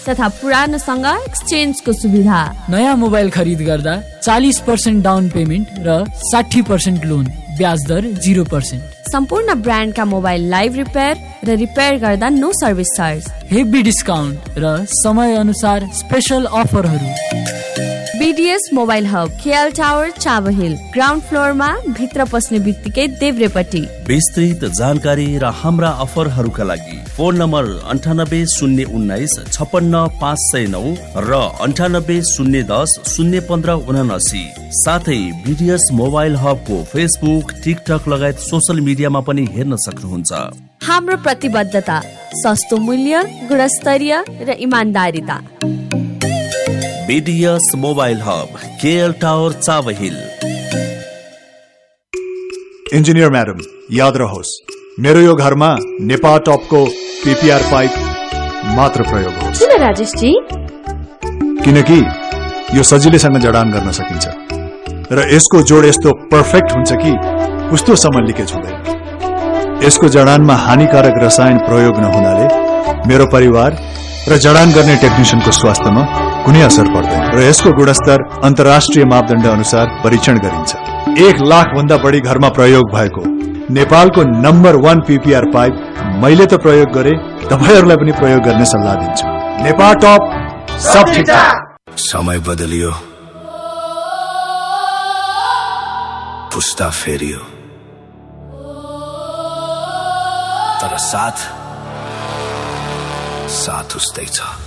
तथा पुरानोसँग एक्सचेन्जको सुविधा। नयाँ मोबाइल खरिद गर्दा 40% डाउन पेमेन्ट र 60% लोन, ब्याज दर 0%। सम्पूर्ण ब्रान्डका मोबाइल लाइभ रिपेयर र रिपेयर गर्दा no service charge. Heavy discount र समय अनुसार स्पेशल अफरहरू। BDS mobile hub, KL tower, Chabahil, ground फ्लोरमा, भित्र पस्ने बित्तिकै देब्रेपट्टि। विस्तृत जानकारी र हाम्रा अफरहरूका लागि फोन नम्बर 9801956509 र 9801001579। साथै BDS मोबाइल हबको फेसबुक, टिकटक लगायत सोशल मिडियामा पनि हेर्न सक्नुहुन्छ। हाम्रो प्रतिबद्धता सस्तो मूल्य, गुणस्तरीय र इमानदारिता। BDS mobile hub, KL tower, Chabahil. Engineer madam, याद रहोस्, मेरो यो घरमा नेपाल टपको PPR पाइप मात्र प्रयोग होस्। किन राजेश जी? किनकि यो सजिलैसँग जडान गर्न सकिन्छ र यसको जोड यस्तो पर्फेक्ट हुन्छ कि उस्तोसम्म लिकेज हुँदैन। यसको जडानमा हानिकारक रसायन प्रयोग नहुनाले मेरो परिवार र जडान गर्ने टेक्निशियनको स्वास्थ्यमा कुनै असर पर्दैन र यसको गुणस्तर अन्तर्राष्ट्रिय मापदण्ड अनुसार परीक्षण गरिन्छ। 1 लाख भन्दा बढी घरमा प्रयोग भएको नेपालको नम्बर 1 PPR पाइप मैले त प्रयोग गरे, तपाईहरुलाई पनि प्रयोग गर्ने सल्लाह दिन्छु। नेपाल टप, सब ठीक छ। समय बदलियो, पुस्ता फेरियो, तर साथ उस्तै छ।